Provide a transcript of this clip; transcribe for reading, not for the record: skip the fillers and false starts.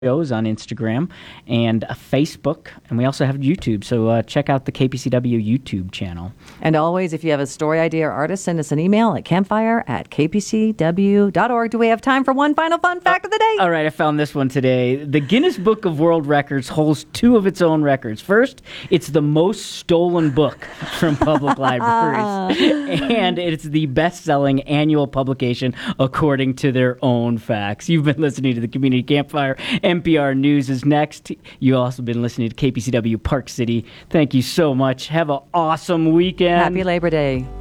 shows on Instagram and Facebook, and we also have YouTube. So check out the KPCW YouTube channel. And always, if you have a story idea or artist, send us an email at campfire@kpcw.org. Do we have time for one final fun fact of the day? All right, I found this one today. The Guinness Book of World Records holds two of its own records. First, it's the most stolen book from public libraries, and it's the best-selling annual publication according to their own facts. You've been listening to the Community Campfire. NPR News is next. You've also been listening to KPCW Park City. Thank you so much. Have an awesome weekend. Happy Labor Day.